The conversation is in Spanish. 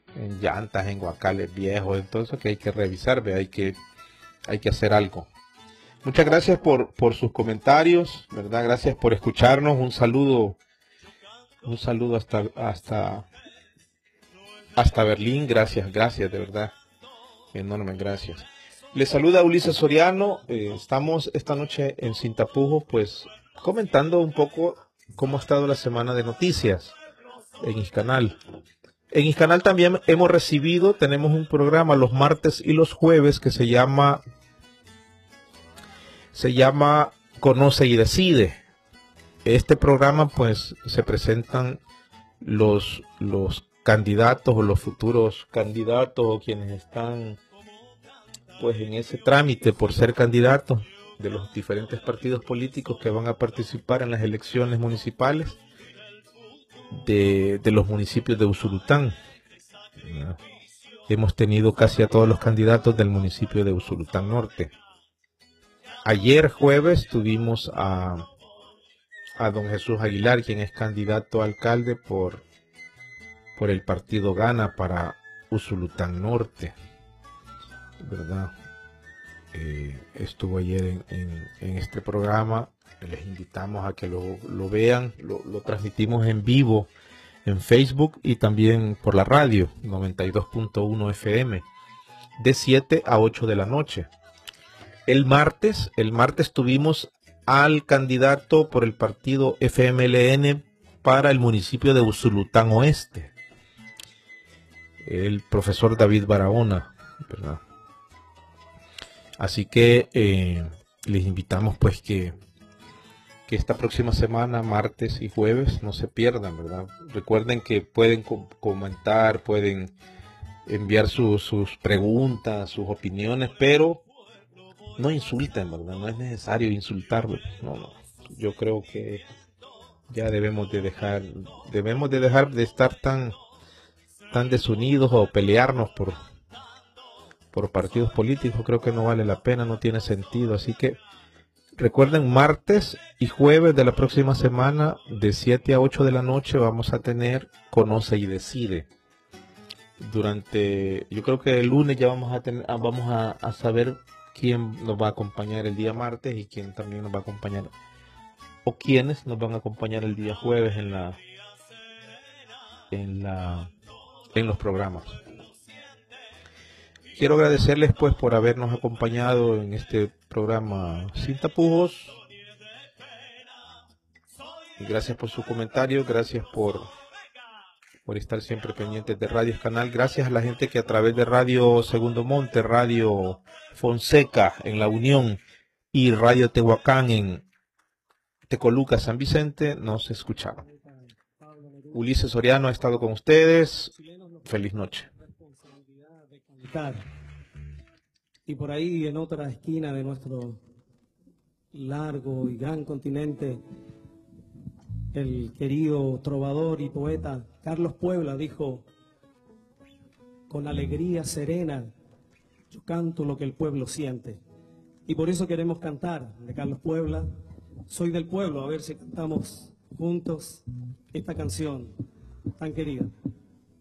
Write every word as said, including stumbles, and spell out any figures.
en llantas, en guacales viejos, entonces que hay que revisar, ¿ve? Hay que, hay que hacer algo. Muchas gracias por, por sus comentarios, ¿verdad? Gracias por escucharnos. Un saludo, un saludo hasta, hasta, hasta Berlín. Gracias, gracias, de verdad. Enormes gracias. Les saluda Ulises Soriano. Eh, estamos esta noche en Sin Tapujos, pues comentando un poco cómo ha estado la semana de noticias en Iscanal. En Iscanal también hemos recibido, tenemos un programa los martes y los jueves que se llama se llama Conoce y Decide. Este programa pues se presentan los, los candidatos o los futuros candidatos o quienes están pues en ese trámite por ser candidatos de los diferentes partidos políticos que van a participar en las elecciones municipales de, de los municipios de Usulután. Hemos tenido casi a todos los candidatos del municipio de Usulután Norte. Ayer jueves tuvimos a, a don Jesús Aguilar, quien es candidato a alcalde por, por el partido Gana para Usulután Norte, ¿verdad? Eh, estuvo ayer en, en, en este programa. Les invitamos a que lo, lo vean, lo, lo transmitimos en vivo en Facebook y también por la radio noventa y dos punto uno F M de siete a ocho de la noche. El martes, el martes tuvimos al candidato por el partido F M L N para el municipio de Usulután Oeste, el profesor David Barahona, ¿verdad? Así que eh, les invitamos pues que, que esta próxima semana, martes y jueves, no se pierdan, ¿verdad? Recuerden que pueden com comentar, pueden enviar su, sus preguntas, sus opiniones, pero no insulten, ¿verdad? No es necesario insultar, no, no. Yo creo que ya debemos de dejar, debemos de dejar de estar tan, tan desunidos o pelearnos por, por partidos políticos. Creo que no vale la pena, no tiene sentido. Así que recuerden, martes y jueves de la próxima semana, de siete a ocho de la noche, vamos a tener Conoce y Decide. Durante, yo creo que el lunes ya vamos a tener, vamos a, a saber quién nos va a acompañar el día martes y quién también nos va a acompañar, o quiénes nos van a acompañar el día jueves en la en la en los programas. Quiero agradecerles pues por habernos acompañado en este programa Sin Tapujos. Gracias por sus comentarios, gracias por por estar siempre pendientes de Radio Iscanal. Gracias a la gente que a través de Radio Segundo Monte, Radio Fonseca en La Unión y Radio Tehuacán en Tecoluca, San Vicente, nos escucharon. Ulises Soriano ha estado con ustedes. Feliz noche. Y por ahí en otra esquina de nuestro largo y gran continente, el querido trovador y poeta Carlos Puebla dijo: con alegría serena yo canto lo que el pueblo siente. Y por eso queremos cantar de Carlos Puebla, Soy del Pueblo. A ver si cantamos juntos esta canción tan querida.